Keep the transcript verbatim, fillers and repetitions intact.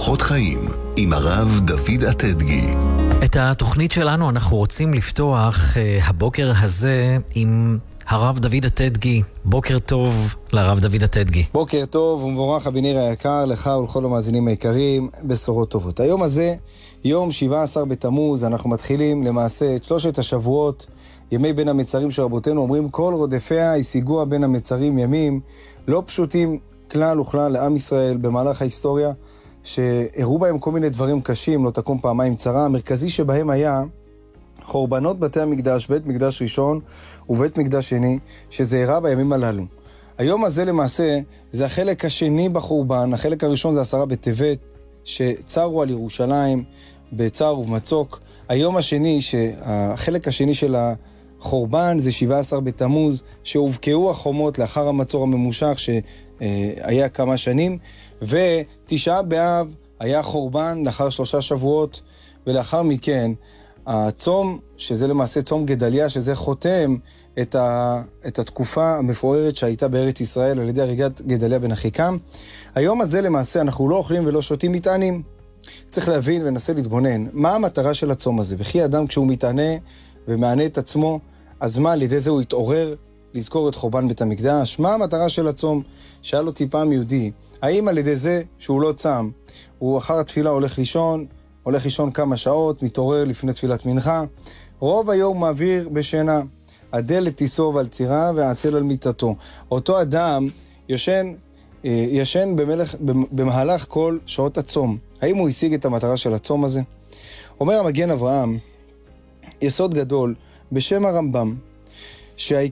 אורחות חיים עם הרב דוד אטדגי. את התוכנית שלנו אנחנו רוצים לפתוח uh, הבוקר הזה עם הרב דוד אטדגי. בוקר טוב לרב דוד אטדגי. בוקר טוב ומבורך הבניר היקר, לך ולכל המאזינים היקרים, בשורות טובות. היום הזה, יום שבעה עשר בתמוז, אנחנו מתחילים למעשה את שלושת השבועות, ימי בין המצרים שרבותינו אומרים, כל רודפיה השיגוה בין המצרים, ימים לא פשוטים כלל וכלל לעם ישראל במהלך ההיסטוריה, שהראו בהם כל מיני דברים קשים, לא תקום פעמיים צרה. המרכזי שבהם היה חורבנות בתי המקדש, בית מקדש ראשון ובית מקדש שני, שזה הראה בימים הללו. היום הזה למעשה זה החלק השני בחורבן. החלק הראשון זה עשרה בטבת, שצרו על ירושלים בצער ובמצוק. היום השני, החלק השני של החורבן זה שבעה עשר בתמוז, שהובקעו החומות לאחר המצור הממושך שהיה כמה שנים, ותשעה באב היה חורבן לאחר שלושה שבועות, ולאחר מכן הצום, שזה למעשה צום גדליה, שזה חותם את, ה, את התקופה המפוארת שהייתה בארץ ישראל על ידי הריגת גדליה בן אחיקם. היום הזה למעשה אנחנו לא אוכלים ולא שותים מטענים. צריך להבין וננסה להתבונן, מה המטרה של הצום הזה? וכי אדם כשהוא מתענה ומענה את עצמו, אז מה, על ידי זה הוא יתעורר לזכור את חורבן בית המקדש? מה המטרה של הצום? שאל אותי פעם יהודי, האם על ידי זה שהוא לא צם, הוא אחר התפילה הולך לישון, הולך לישון כמה שעות, מתעורר לפני תפילת מנחה, רוב היום מעביר בשינה, הדלת תיסוב על צירה והעצל על מיטתו. אותו אדם ישן, ישן במלך, במהלך כל שעות הצום. האם הוא השיג את המטרה של הצום הזה? אומר המגן אברהם, יסוד גדול בשם הרמב"ם, שהעיקר